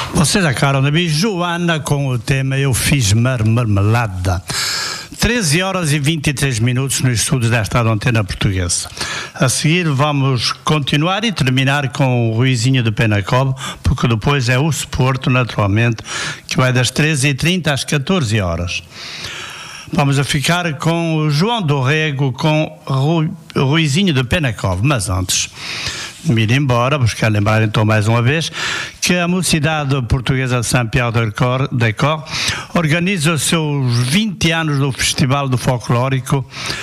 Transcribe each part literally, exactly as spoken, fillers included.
Vocês acabaram de ouvir Joana com o tema Eu Fiz Marmelada. treze horas e vinte e três minutos nos estudos desta antena portuguesa. A seguir vamos continuar e terminar com o Ruizinho de Penacova, porque depois é o Sporto, naturalmente, que vai das treze e trinta às catorze horas. Vamos a ficar com o João do Rego com o Ruizinho de Penacova, mas antes de ir embora, vos quero lembrar então mais uma vez que a Mocidade Portuguesa de Saint-Pierre-des-Corps organiza os seus vinte anos do Festival do Folclórico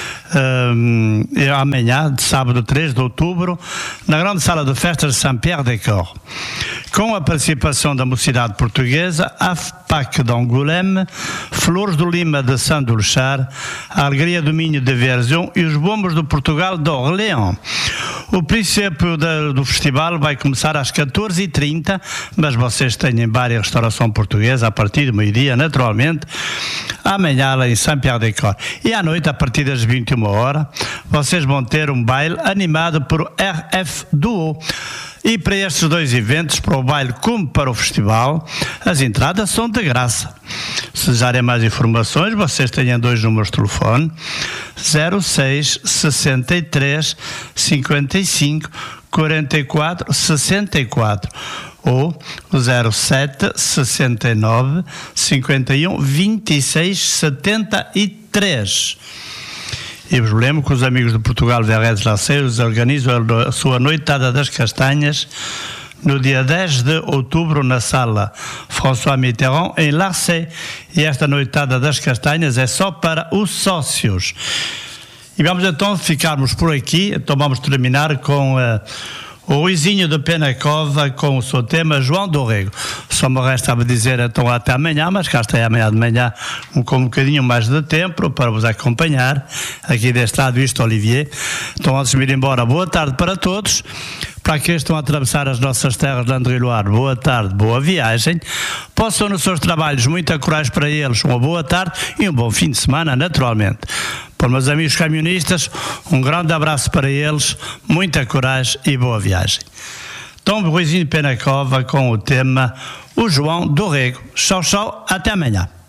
um, amanhã, de sábado três de outubro, na grande sala de festas de Saint-Pierre-des-Corps, com a participação da Mocidade Portuguesa, a F P A C de Angoulême, Flores do Lima de Saint-Doulchard, a Alegria do Minho de Verzon e os Bombos do Portugal de Orléans. O princípio da, do festival vai começar às catorze e trinta, mas vocês têm em bar e restauração portuguesa a partir do meio-dia, naturalmente, amanhã lá em Saint-Pierre-des-Corps. E à noite, a partir das vinte e uma horas, vocês vão ter um baile animado por R F Duo. E para estes dois eventos, para o baile como para o festival, as entradas são de graça. Se desejarem mais informações, vocês têm dois números de telefone: zero seis, sessenta e três, cinquenta e cinco, quarenta e quatro, sessenta e quatro ou zero sete, sessenta e nove, cinquenta e um, vinte e seis, setenta e três. E vos lembro que os amigos de Portugal Verredes Laceiros organizam a sua Noitada das Castanhas no dia dez de outubro na sala François Mitterrand em Larcé, e esta Noitada das Castanhas é só para os sócios. E vamos então ficarmos por aqui, então vamos terminar com uh, o Ruizinho de Penacova com o seu tema João do Rego. Só me resta dizer então até amanhã, mas cá está amanhã de manhã com um bocadinho mais de tempo para vos acompanhar aqui deste lado, isto Olivier. Então, antes de ir embora, boa tarde para todos. Para aqueles que estão a atravessar as nossas terras de André-Loire, boa tarde, boa viagem. Possam nos seus trabalhos, muita coragem para eles, uma boa tarde e um bom fim de semana, naturalmente. Para os meus amigos camionistas, um grande abraço para eles, muita coragem e boa viagem. Tom Ruizinho de Penacova com o tema O João do Rego. Tchau, tchau, até amanhã.